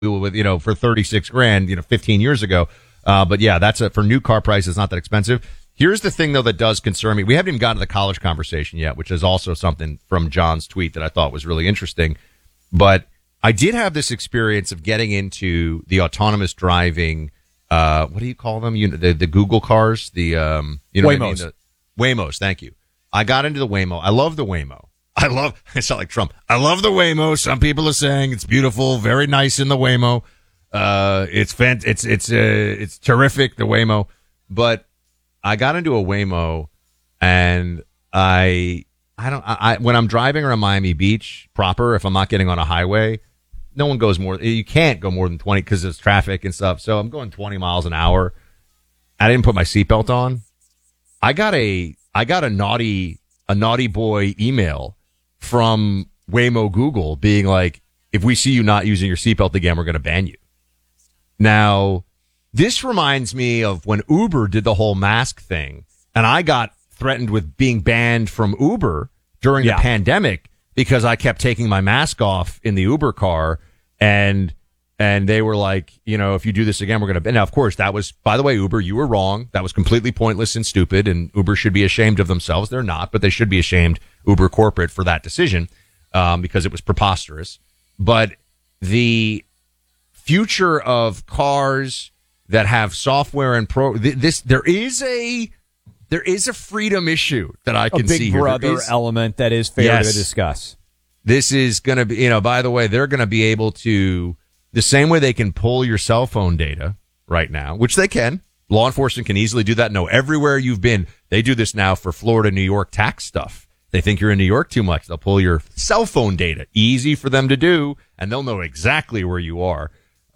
with, for 36 grand, 15 years ago. But yeah, for new car prices, not that expensive. Here's the thing though that does concern me. We haven't even gotten to the college conversation yet, which is also something from John's tweet that I thought was really interesting. But I did have this experience of getting into the autonomous driving, what do you call them? The Google cars, the, Waymos. What I mean? The Waymos. Thank you. I got into the Waymo. I love the Waymo. I sound like Trump. I love the Waymo. Some people are saying it's beautiful, very nice in the Waymo. It's terrific, the Waymo. But I got into a Waymo and when I'm driving around Miami Beach proper, if I'm not getting on a highway, no one goes you can't go more than 20 because there's traffic and stuff. So I'm going 20 miles an hour. I didn't put my seatbelt on. I got a naughty boy email from Waymo Google being like, if we see you not using your seatbelt again, we're going to ban you. Now, this reminds me of when Uber did the whole mask thing, and I got threatened with being banned from Uber during the pandemic because I kept taking my mask off in the Uber car, and they were like, if you do this again, we're going to ban. Now, of course, that was, by the way, Uber, you were wrong. That was completely pointless and stupid, and Uber should be ashamed of themselves. They're not, but they should be ashamed, Uber corporate, for that decision, because it was preposterous. But the future of cars that have software and there is a freedom issue that I can see here. A big brother element that is fair to discuss. This is going to be, by the way, they're going to be able to, the same way they can pull your cell phone data right now, which they can. Law enforcement can easily do that. No, everywhere you've been, they do this now for Florida, New York tax stuff. They think you're in New York too much. They'll pull your cell phone data. Easy for them to do, and they'll know exactly where you are.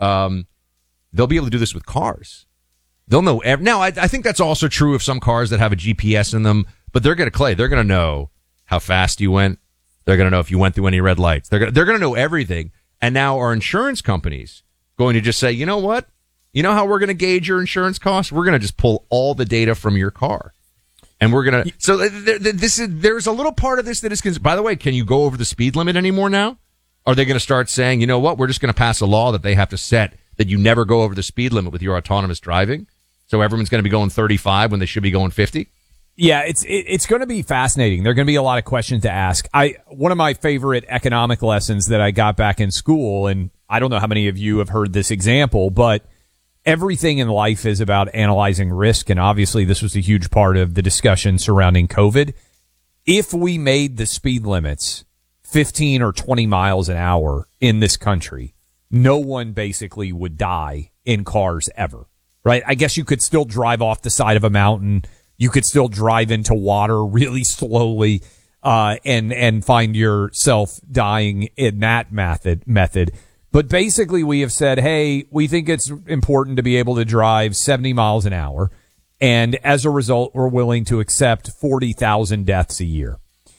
They'll be able to do this with cars. They'll know. Now, I think that's also true of some cars that have a GPS in them, but they're going to know how fast you went. They're going to know if you went through any red lights. They're going to know everything. And now our insurance companies going to just say, you know what? You know how we're going to gauge your insurance costs? We're going to just pull all the data from your car. And we're going to, so there's a little part of this that is, by the way, can you go over the speed limit anymore now? Are they going to start saying, you know what? We're just going to pass a law that they have to set that you never go over the speed limit with your autonomous driving. So everyone's going to be going 35 when they should be going 50. Yeah, it's going to be fascinating. There are going to be a lot of questions to ask. One of my favorite economic lessons that I got back in school, and I don't know how many of you have heard this example, but everything in life is about analyzing risk, and obviously this was a huge part of the discussion surrounding COVID. If we made the speed limits 15 or 20 miles an hour in this country, no one basically would die in cars ever, right? I guess you could still drive off the side of a mountain. You could still drive into water really slowly, and find yourself dying in that method. But basically we have said, hey, we think it's important to be able to drive 70 miles an hour. And as a result, we're willing to accept 40,000 deaths a year.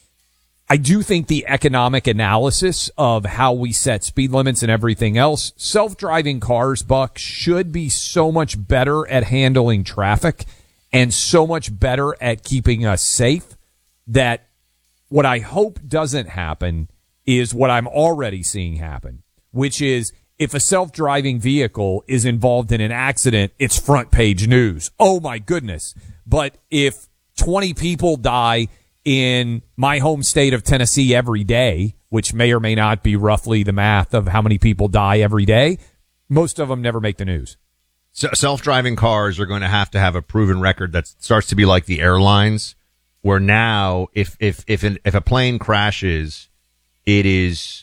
I do think the economic analysis of how we set speed limits and everything else, self-driving cars, Buck, should be so much better at handling traffic and so much better at keeping us safe that what I hope doesn't happen is what I'm already seeing happen, which is if a self-driving vehicle is involved in an accident, it's front page news. Oh my goodness. But if 20 people die in my home state of Tennessee every day, which may or may not be roughly the math of how many people die every day, most of them never make the news. So self-driving cars are going to have a proven record that starts to be like the airlines, where now if a plane crashes, it is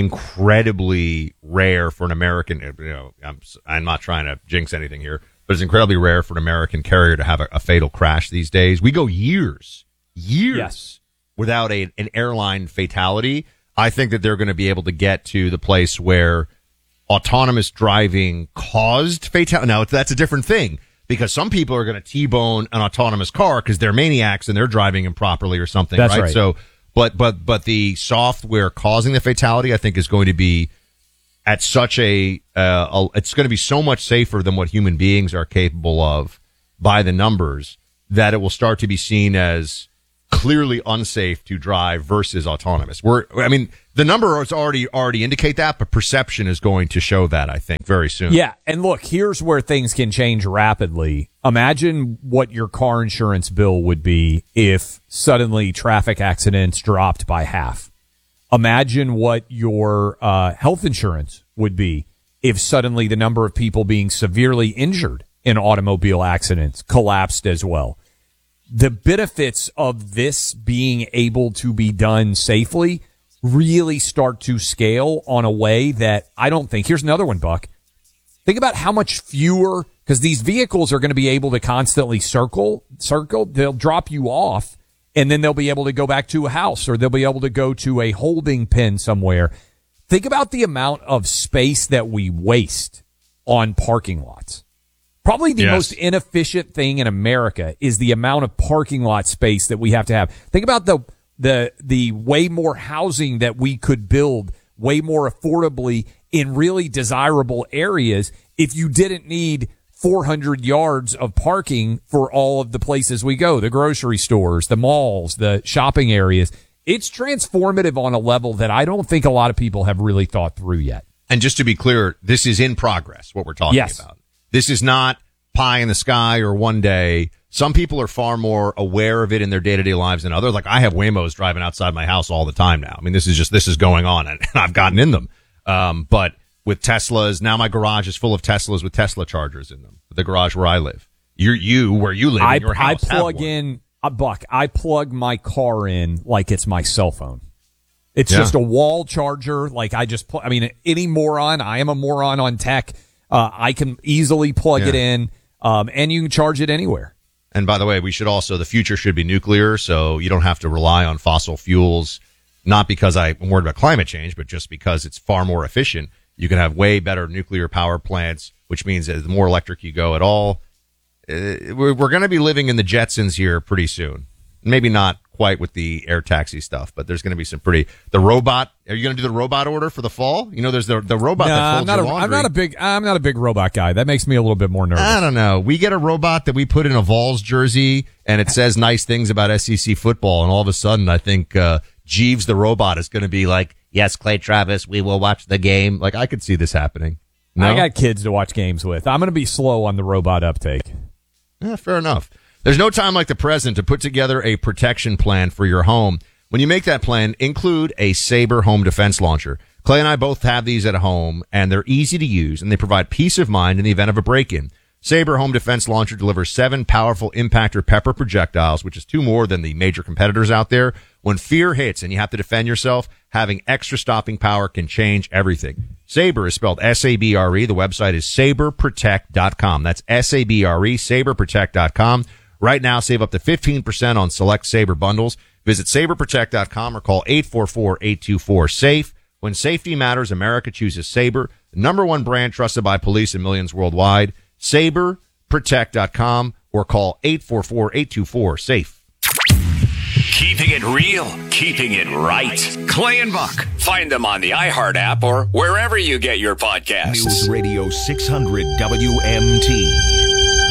incredibly rare for an American, I'm not trying to jinx anything here, but it's incredibly rare for an American carrier to have a fatal crash these days. We go years yes, without an airline fatality. I think that they're going to be able to get to the place where autonomous driving caused fatality. Now, that's a different thing, because some people are going to T-bone an autonomous car because they're maniacs and they're driving improperly or something. That's right. So, but the software causing the fatality, I think, is going to be at such it's going to be so much safer than what human beings are capable of by the numbers, that it will start to be seen as clearly unsafe to drive versus autonomous. The The numbers already indicate that, but perception is going to show that, I think, very soon. Yeah, and look, here's where things can change rapidly. Imagine what your car insurance bill would be if suddenly traffic accidents dropped by half. Imagine what your health insurance would be if suddenly the number of people being severely injured in automobile accidents collapsed as well. The benefits of this being able to be done safely really start to scale on a way that I don't think. Here's another one, Buck. Think about how much fewer, because these vehicles are going to be able to constantly circle. They'll drop you off, and then they'll be able to go back to a house, or they'll be able to go to a holding pen somewhere. Think about the amount of space that we waste on parking lots. Probably the most inefficient thing in America is the amount of parking lot space that we have to have. Think about the way more housing that we could build way more affordably in really desirable areas if you didn't need 400 yards of parking for all of the places we go, the grocery stores, the malls, the shopping areas. It's transformative on a level that I don't think a lot of people have really thought through yet. And just to be clear, this is in progress, what we're talking about. This is not pie in the sky or one day. Some people are far more aware of it in their day-to-day lives than others. Like, I have Waymos driving outside my house all the time now. I mean, this is going on, and I've gotten in them. But with Teslas, now my garage is full of Teslas with Tesla chargers in them. The garage where I live. Where you live in your house. I plug in, Buck, I plug my car in like it's my cell phone. It's just a wall charger. Like, any moron, I am a moron on tech. I can easily plug it in, and you can charge it anywhere. And by the way, the future should be nuclear, so you don't have to rely on fossil fuels, not because I'm worried about climate change, but just because it's far more efficient. You can have way better nuclear power plants, which means that the more electric you go at all, we're going to be living in the Jetsons here pretty soon. Maybe not quite with the air taxi stuff, but there's going to be some the robot. Are you going to do the robot order for the fall? You know, there's the robot that folds your laundry. I'm not a big robot guy. That makes me a little bit more nervous. I don't know. We get a robot that we put in a Vols jersey and it says nice things about SEC football. And all of a sudden I think, Jeeves the robot is going to be like, yes, Clay Travis, we will watch the game. Like, I could see this happening. No? I got kids to watch games with. I'm going to be slow on the robot uptake. Yeah, fair enough. There's no time like the present to put together a protection plan for your home. When you make that plan, include a Sabre home defense launcher. Clay and I both have these at home, and they're easy to use, and they provide peace of mind in the event of a break-in. Sabre home defense launcher delivers 7 powerful impactor pepper projectiles, which is 2 more than the major competitors out there. When fear hits and you have to defend yourself, having extra stopping power can change everything. Sabre is spelled S-A-B-R-E. The website is saberprotect.com. That's S-A-B-R-E, saberprotect.com. Right now, save up to 15% on select Sabre bundles. Visit saberprotect.com or call 844-824-SAFE. When safety matters, America chooses Sabre, the #1 brand trusted by police and millions worldwide. Saberprotect.com or call 844-824-SAFE. Keeping it real, keeping it right. Clay and Buck. Find them on the iHeart app or wherever you get your podcasts. News Radio 600 WMT.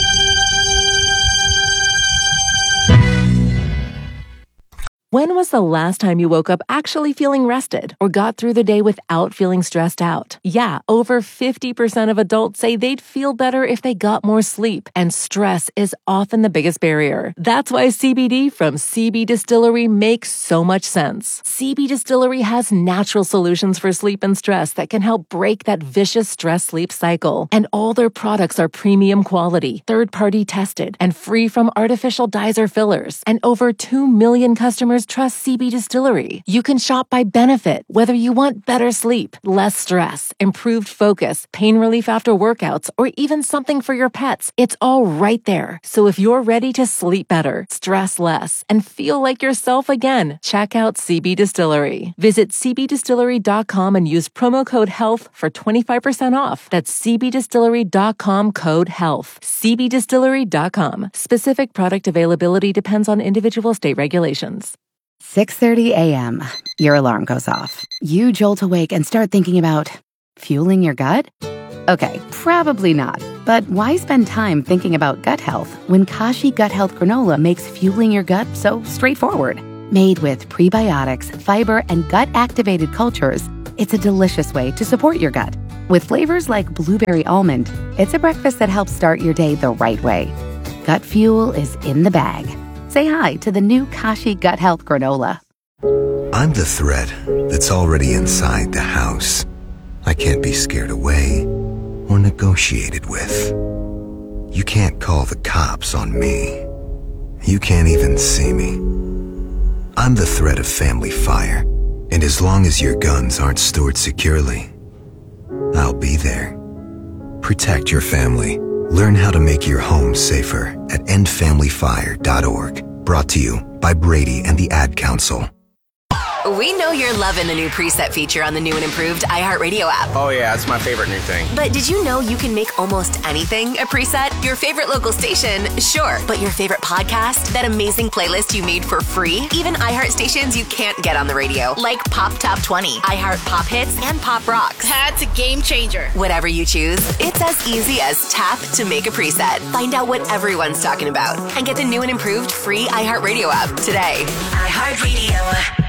When was the last time you woke up actually feeling rested or got through the day without feeling stressed out? Yeah, over 50% of adults say they'd feel better if they got more sleep, and stress is often the biggest barrier. That's why CBD from CB Distillery makes so much sense. CB Distillery has natural solutions for sleep and stress that can help break that vicious stress-sleep cycle. And all their products are premium quality, third-party tested, and free from artificial dyes or fillers. And over 2 million customers trust CB Distillery. You can shop by benefit, whether you want better sleep, less stress, improved focus, pain relief after workouts, or even something for your pets. It's all right there. So if you're ready to sleep better, stress less, and feel like yourself again, check out CB Distillery. Visit cbdistillery.com and use promo code HEALTH for 25% off. That's cbdistillery.com, code HEALTH. cbdistillery.com. Specific product availability depends on individual state regulations. 6:30 a.m. Your alarm goes off. You jolt awake and start thinking about fueling your gut? Okay, probably not. But why spend time thinking about gut health when Kashi Gut Health Granola makes fueling your gut so straightforward? Made with prebiotics, fiber, and gut-activated cultures, it's a delicious way to support your gut. With flavors like blueberry almond, it's a breakfast that helps start your day the right way. Gut Fuel is in the bag. Say hi to the new Kashi Gut Health Granola. I'm the threat that's already inside the house. I can't be scared away or negotiated with. You can't call the cops on me. You can't even see me. I'm the threat of family fire, and as long as your guns aren't stored securely, I'll be there. Protect your family. Learn how to make your home safer at endfamilyfire.org. Brought to you by Brady and the Ad Council. We know you're loving the new preset feature on the new and improved iHeartRadio app. Oh yeah, it's my favorite new thing. But did you know you can make almost anything a preset? Your favorite local station, sure. But your favorite podcast? That amazing playlist you made for free? Even iHeart stations you can't get on the radio, like Pop Top 20, iHeart Pop Hits, and Pop Rocks. That's a game changer. Whatever you choose, it's as easy as tap to make a preset. Find out what everyone's talking about and get the new and improved free iHeartRadio app today. iHeartRadio.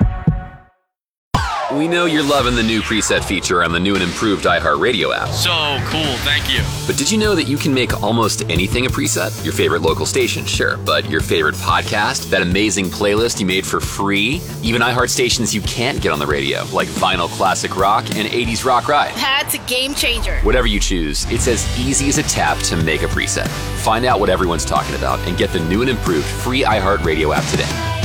We know you're loving the new preset feature on the new and improved iHeartRadio app. So cool, thank you. But did you know that you can make almost anything a preset? Your favorite local station, sure. But your favorite podcast? That amazing playlist you made for free? Even iHeart stations you can't get on the radio, like Vinyl Classic Rock and 80s Rock Ride. That's a game changer. Whatever you choose, it's as easy as a tap to make a preset. Find out what everyone's talking about and get the new and improved free iHeartRadio app today.